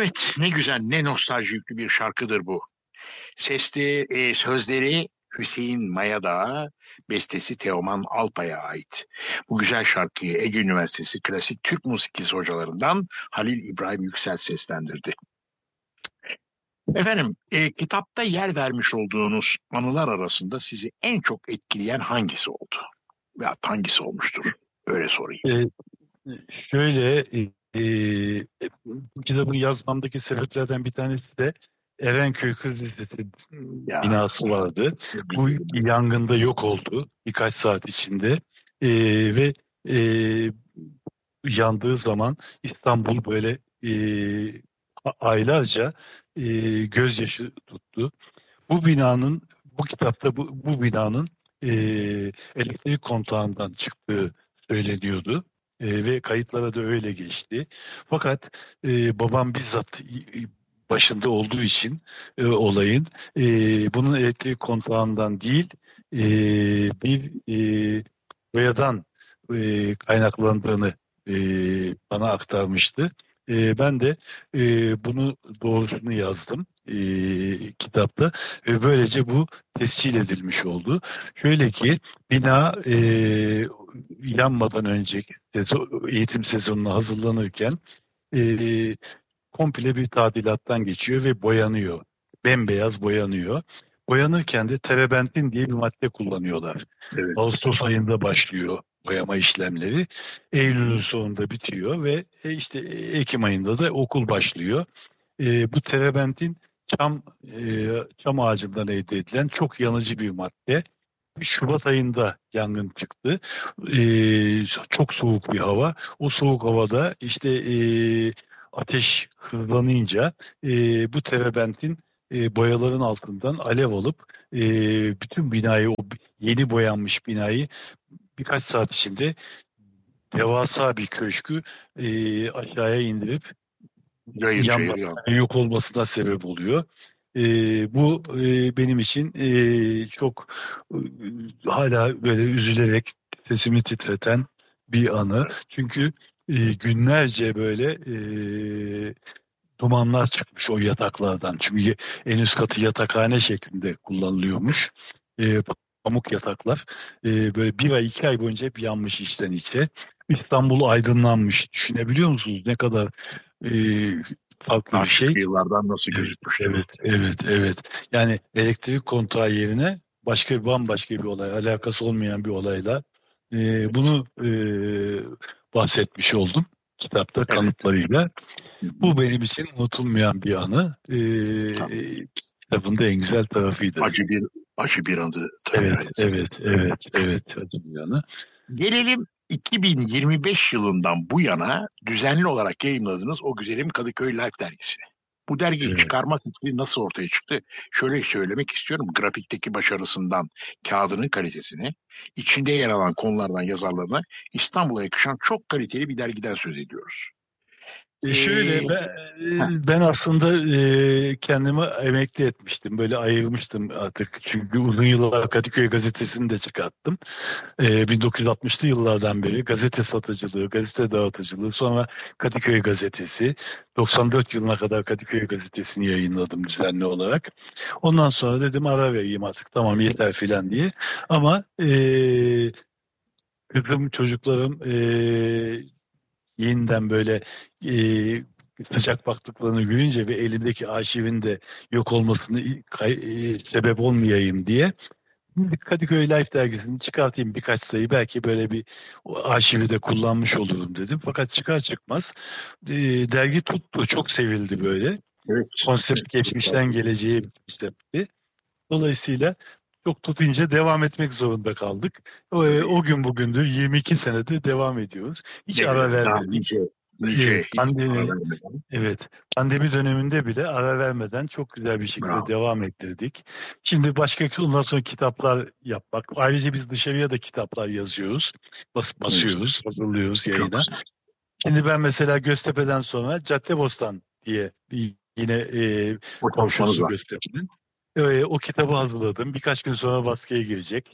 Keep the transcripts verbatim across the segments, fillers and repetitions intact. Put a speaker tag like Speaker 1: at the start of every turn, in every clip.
Speaker 1: Evet, ne güzel, ne nostalji yüklü bir şarkıdır bu. Sesli, e, sözleri Hüseyin Mayadağ'a, bestesi Teoman Alpay'a ait. Bu güzel şarkıyı Ege Üniversitesi Klasik Türk Musikisi hocalarından Halil İbrahim Yüksel seslendirdi. Efendim, e, kitapta yer vermiş olduğunuz anılar arasında sizi en çok etkileyen hangisi oldu? Veya hangisi olmuştur? Öyle sorayım.
Speaker 2: Ee, şöyle e, e, bu kitabı yazmamdaki sebeplerden bir tanesi de Erenköy Kız Lisesi
Speaker 1: Ya,
Speaker 2: binası vardı. Bu
Speaker 1: güzelim.
Speaker 2: yangında yok oldu birkaç saat içinde. Ee, ve e, yandığı zaman İstanbul böyle e, a- aylarca e, gözyaşı tuttu. Bu binanın bu kitapta bu, bu binanın e, elektrik kontağından çıktığı söyleniyordu. E, ve kayıtlara da öyle geçti. Fakat e, babam bizzat e, başında olduğu için e, olayın e, bunun elektrik kontağından değil e, bir e, boyadan e, kaynaklandığını e, bana aktarmıştı. E, ben de e, bunu doğrusunu yazdım e, kitapta ve böylece bu tescil edilmiş oldu. Şöyle ki bina e, yanmadan önceki sezon, eğitim sezonuna hazırlanırken e, komple bir tadilattan geçiyor ve boyanıyor. Bembeyaz boyanıyor. Boyanırken de terebentin diye bir madde kullanıyorlar.
Speaker 1: Evet.
Speaker 2: Ağustos ayında başlıyor boyama işlemleri. Eylül'ün sonunda bitiyor ve e, işte Ekim ayında da okul başlıyor. E, bu terebentin çam e, çam ağacından elde edilen çok yanıcı bir madde. Şubat ayında yangın çıktı. E, çok soğuk bir hava. O soğuk havada işte e, ateş hızlanınca e, bu terebentin e, boyaların altından alev alıp e, bütün binayı, o yeni boyanmış binayı birkaç saat içinde devasa bir köşkü e, aşağıya indirip
Speaker 1: Cayır cayır
Speaker 2: yanmasına,
Speaker 1: yandı.
Speaker 2: yok olmasına sebep oluyor. E, bu e, benim için e, çok e, hala böyle üzülerek sesimi titreten bir anı. Çünkü e, günlerce böyle e, dumanlar çıkmış o yataklardan. Çünkü en üst katı yatakhane şeklinde kullanılıyormuş. E, pamuk yataklar. E, böyle bir ay iki ay boyunca hep yanmış içten içe. İstanbul aydınlanmış. Düşünebiliyor musunuz ne kadar e, farklı bir
Speaker 1: Karşı
Speaker 2: şey?
Speaker 1: kıyılardan nasıl
Speaker 2: Evet,
Speaker 1: gözükmüştür o?
Speaker 2: evet, evet, evet. Yani elektrik kontağı yerine başka bir bambaşka bir olay, alakası olmayan bir olayla e, bunu e, bahsetmiş oldum kitapta
Speaker 1: Evet.
Speaker 2: kanıtlarıyla.
Speaker 1: Hı
Speaker 2: Bu
Speaker 1: hı.
Speaker 2: benim için unutulmayan bir anı.
Speaker 1: Tamam.
Speaker 2: E, kitabın da en güzel tarafıydı.
Speaker 1: Acı bir acı bir andı tabii,
Speaker 2: Evet,
Speaker 1: evet.
Speaker 2: evet, evet, evet. Hadi bir yanı.
Speaker 1: Gelelim iki bin yirmi beş yılından bu yana düzenli olarak yayınladığınız o güzelim Kadıköy Life dergisine. Bu dergiyi
Speaker 2: Evet.
Speaker 1: çıkarma fikri nasıl ortaya çıktı? Şöyle söylemek istiyorum. Grafikteki başarısından kağıdının kalitesini, içinde yer alan konulardan yazarlarına İstanbul'a yakışan çok kaliteli bir dergiden söz ediyoruz.
Speaker 2: E
Speaker 1: Ee,
Speaker 2: şöyle ben,
Speaker 1: heh,
Speaker 2: e, ben aslında e, kendimi emekli etmiştim. Böyle ayırmıştım artık. Çünkü uzun yıllar Kadıköy gazetesini de çıkarttım. E, bin dokuz yüz altmışlı yıllardan beri gazete satıcılığı, gazete dağıtıcılığı, sonra Kadıköy gazetesi. doksan dört yılına kadar Kadıköy gazetesini yayınladım düzenli olarak. Ondan sonra dedim ara vereyim artık tamam yeter filan diye. Ama e, kızım, çocuklarım e, yeniden böyle e, sıcak baktıklarını görünce ve elimdeki arşivin de yok olmasını kay- e, sebep olmayayım diye Kadıköy Life dergisini çıkartayım birkaç sayı belki böyle bir o arşivi de kullanmış olurum dedim. Fakat çıkar çıkmaz e, dergi tuttu. Çok sevildi böyle.
Speaker 1: evet.
Speaker 2: Konsept geçmişten geleceğe bir konseptti. Dolayısıyla çok tutunca devam etmek zorunda kaldık. O, e,
Speaker 1: Tabii.
Speaker 2: o gün bugündür yirmi iki senedir devam ediyoruz. Hiç
Speaker 1: Ne
Speaker 2: ara
Speaker 1: güzel. Daha
Speaker 2: vermedik.
Speaker 1: nice,
Speaker 2: Evet,
Speaker 1: nice hiç ara
Speaker 2: pandemi,
Speaker 1: vermeden.
Speaker 2: evet, pandemi döneminde bile ara vermeden çok güzel bir şekilde
Speaker 1: Bravo.
Speaker 2: devam ettirdik. Şimdi başka ondan sonra kitaplar yapmak. Ayrıca biz dışarıya da kitaplar yazıyoruz. Bas,
Speaker 1: Ne güzel.
Speaker 2: basıyoruz, hazırlıyoruz
Speaker 1: Çok
Speaker 2: yayına.
Speaker 1: güzel.
Speaker 2: Şimdi ben mesela Göztepe'den sonra Caddebostan diye bir, yine e,
Speaker 1: O çalışmanız
Speaker 2: komşusu
Speaker 1: var.
Speaker 2: Göztepe'nin. E, o kitabı hazırladım. Birkaç gün sonra baskıya girecek.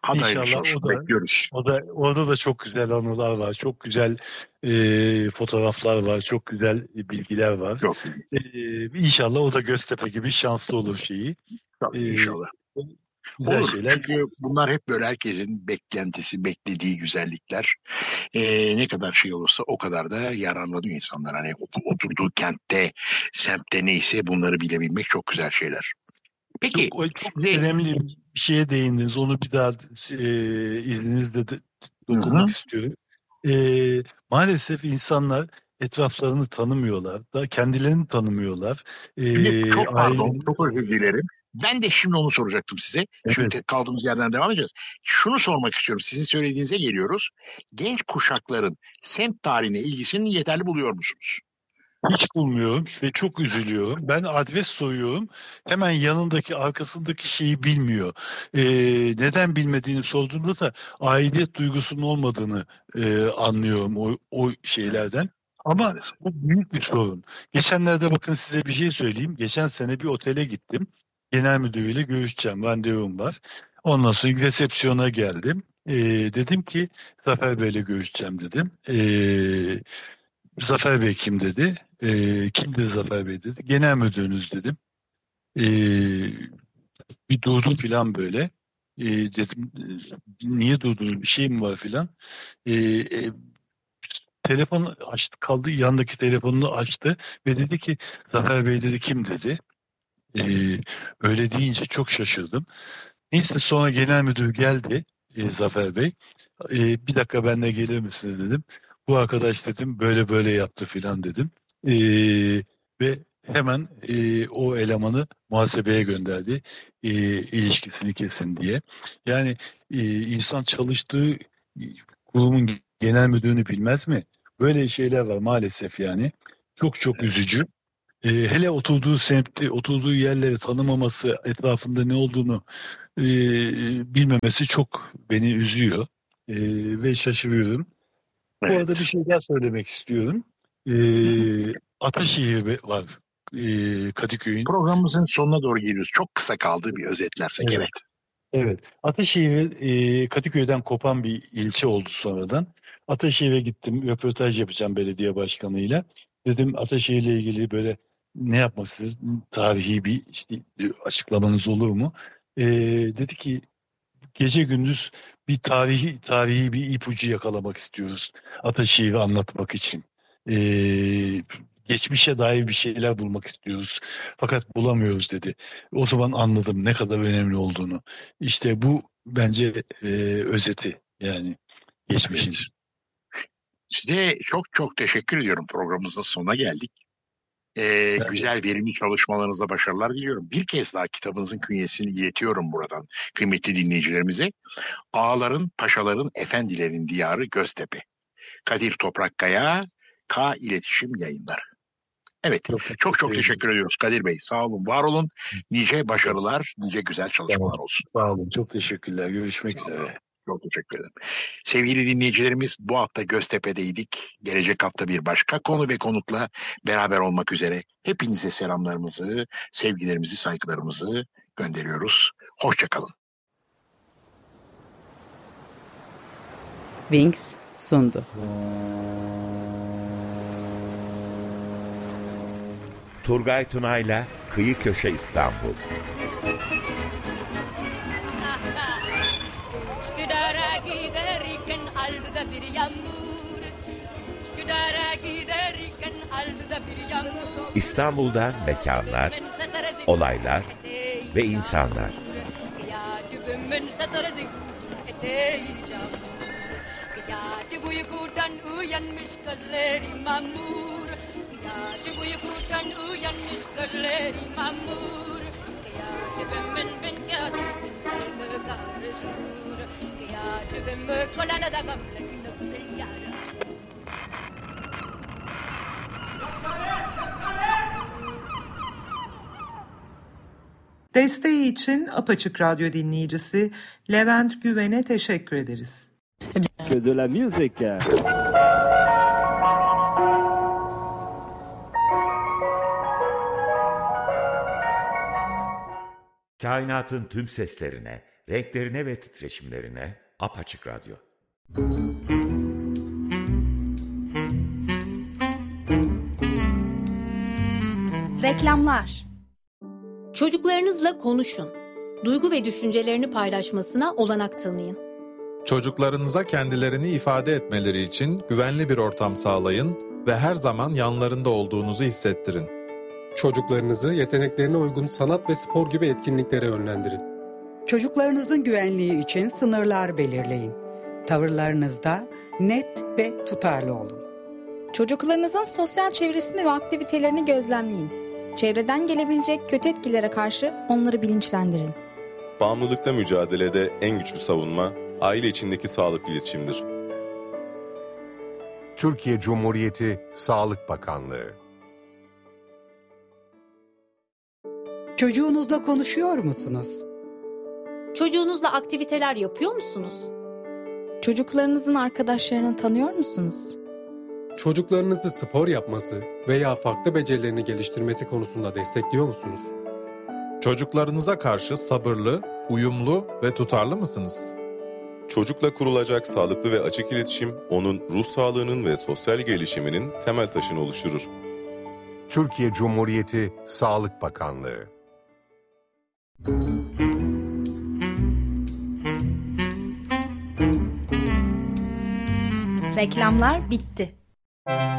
Speaker 2: İnşallah
Speaker 1: Hayırlısı
Speaker 2: o
Speaker 1: olsun.
Speaker 2: da
Speaker 1: Bekliyoruz.
Speaker 2: o da orada da çok güzel anılar var. Çok güzel e, fotoğraflar var. Çok güzel bilgiler var.
Speaker 1: Yok.
Speaker 2: E, inşallah o da Göztepe gibi şanslı olur şeyi.
Speaker 1: Tabii
Speaker 2: E,
Speaker 1: inşallah.
Speaker 2: güzel
Speaker 1: Olur.
Speaker 2: şeyler.
Speaker 1: Çünkü bunlar hep böyle herkesin beklentisi, beklediği güzellikler. Ee, ne kadar şey olursa o kadar da yararlanıyor insanlar. Hani oturduğu kentte, semtte neyse bunları bilebilmek çok güzel şeyler. Peki
Speaker 2: Çok çok
Speaker 1: size...
Speaker 2: önemli bir şeye değindiniz. Onu bir daha e, izninizle de
Speaker 1: Hı
Speaker 2: dokunmak
Speaker 1: hı.
Speaker 2: istiyorum. E, maalesef insanlar etraflarını tanımıyorlar, da kendilerini tanımıyorlar.
Speaker 1: Şimdi
Speaker 2: E,
Speaker 1: çok
Speaker 2: aile,
Speaker 1: pardon, çok özür dilerim. Ben de şimdi onu soracaktım size. Şimdi
Speaker 2: evet.
Speaker 1: te- kaldığımız yerden devam edeceğiz. Şunu sormak istiyorum. Sizin söylediğinize geliyoruz. Genç kuşakların semt tarihine ilgisini yeterli buluyor musunuz?
Speaker 2: Hiç bulmuyorum ve çok üzülüyorum. Ben adres soruyorum. Hemen yanındaki arkasındaki şeyi bilmiyor. Ee, neden bilmediğini sorduğumda da aidiyet duygusunun olmadığını e, anlıyorum o, o şeylerden. Ama
Speaker 1: Maalesef.
Speaker 2: bu büyük bir sorun. Geçenlerde bakın size bir şey söyleyeyim. Geçen sene bir otele gittim. Genel müdürüyle görüşeceğim. Randevum var. Ondan sonra resepsiyona geldim. Ee, dedim ki Zafer Bey'le görüşeceğim dedim. Ee, Zafer Bey kim dedi. Ee, kimdir Zafer Bey dedi. Genel müdürünüz dedim. Ee, bir durdu filan böyle. Ee, dedim niye durdunuz bir şey mi var filan. Ee, e, telefon açtı kaldı yandaki telefonunu açtı ve dedi ki Zafer Bey dedi kim dedi. Ee, öyle deyince çok şaşırdım. Neyse sonra genel müdür geldi e, Zafer Bey. E, bir dakika benimle gelir misiniz dedim. Bu arkadaş dedim böyle böyle yaptı filan dedim. E, ve hemen e, o elemanı muhasebeye gönderdi. E, ilişkisini kesin diye. Yani e, insan çalıştığı kurumun genel müdürünü bilmez mi? Böyle şeyler var maalesef yani. Çok çok üzücü. E, hele oturduğu semtti, oturduğu yerleri tanımaması, etrafında ne olduğunu e, bilmemesi çok beni üzüyor. E, ve şaşırıyorum. Bu arada
Speaker 1: Evet.
Speaker 2: bir şey daha söylemek istiyorum. E, Ataşehir var e, Kadıköy'ün.
Speaker 1: Programımızın sonuna doğru geliyoruz. Çok kısa kaldı, bir özetlersek.
Speaker 2: Evet.
Speaker 1: Evet.
Speaker 2: Evet. Ataşehir e, Kadıköy'den kopan bir ilçe oldu sonradan. Ataşehir'e gittim. Röportaj yapacağım belediye başkanıyla. Dedim Ataşehir'le ilgili böyle ne yapmak istiyorsunuz? Tarihi bir işte, açıklamanız olur mu? E, dedi ki gece gündüz bir tarihi tarihi bir ipucu yakalamak istiyoruz. Ataşehir'i anlatmak için. Ee, geçmişe dair bir şeyler bulmak istiyoruz. Fakat bulamıyoruz dedi. O zaman anladım ne kadar önemli olduğunu. İşte bu bence e, özeti yani geçmişin.
Speaker 1: Evet. Size çok çok teşekkür ediyorum. Programımızın sonuna geldik. Ee,
Speaker 2: Yani,
Speaker 1: güzel, verimli çalışmalarınızda başarılar diliyorum. Bir kez daha kitabınızın künyesini iletiyorum buradan kıymetli dinleyicilerimize. Ağaların, paşaların, efendilerin diyarı Göztepe. Kadir Toprakkaya, K İletişim Yayınları. Evet,
Speaker 2: çok
Speaker 1: çok çok
Speaker 2: teşekkür ederim.
Speaker 1: teşekkür ediyoruz Kadir Bey. Sağ olun, var olun. Nice
Speaker 2: Evet,
Speaker 1: başarılar, nice güzel
Speaker 2: tamam.
Speaker 1: çalışmalar olsun.
Speaker 2: Sağ olun. Çok teşekkürler. Görüşmek
Speaker 1: Sağ olun.
Speaker 2: üzere.
Speaker 1: Çok teşekkür ederim. Sevgili dinleyicilerimiz, bu hafta Göztepe'deydik. Gelecek hafta bir başka konu ve konukla beraber olmak üzere hepinize selamlarımızı, sevgilerimizi, saygılarımızı gönderiyoruz. Hoşçakalın.
Speaker 3: Wings sundu.
Speaker 4: Turgay Tunay'la Kıyı Köşe İstanbul. İstanbul'dan mekanlar, olaylar ve insanlar.
Speaker 5: Desteği için Apaçık Radyo dinleyicisi Levent Güven'e teşekkür ederiz.
Speaker 6: Que de la musique.
Speaker 4: Kainatın tüm seslerine, renklerine ve titreşimlerine Apaçık Radyo.
Speaker 3: Reklamlar. Çocuklarınızla konuşun. Duygu ve düşüncelerini paylaşmasına olanak tanıyın.
Speaker 7: Çocuklarınıza kendilerini ifade etmeleri için güvenli bir ortam sağlayın ve her zaman yanlarında olduğunuzu hissettirin.
Speaker 8: Çocuklarınızı yeteneklerine uygun sanat ve spor gibi etkinliklere yönlendirin.
Speaker 9: Çocuklarınızın güvenliği için sınırlar belirleyin. Tavırlarınızda net ve tutarlı olun.
Speaker 10: Çocuklarınızın sosyal çevresini ve aktivitelerini gözlemleyin. Çevreden gelebilecek kötü etkilere karşı onları bilinçlendirin.
Speaker 11: Bağımlılıkla mücadelede en güçlü savunma, aile içindeki sağlıklı iletişimdir.
Speaker 12: Türkiye Cumhuriyeti Sağlık Bakanlığı.
Speaker 9: Çocuğunuzla konuşuyor musunuz?
Speaker 3: Çocuğunuzla aktiviteler yapıyor musunuz?
Speaker 10: Çocuklarınızın arkadaşlarını tanıyor musunuz?
Speaker 8: Çocuklarınızı spor yapması veya farklı becerilerini geliştirmesi konusunda destekliyor musunuz?
Speaker 7: Çocuklarınıza karşı sabırlı, uyumlu ve tutarlı mısınız?
Speaker 11: Çocukla kurulacak sağlıklı ve açık iletişim, onun ruh sağlığının ve sosyal gelişiminin temel taşını oluşturur.
Speaker 12: Türkiye Cumhuriyeti Sağlık Bakanlığı.
Speaker 3: Reklamlar bitti.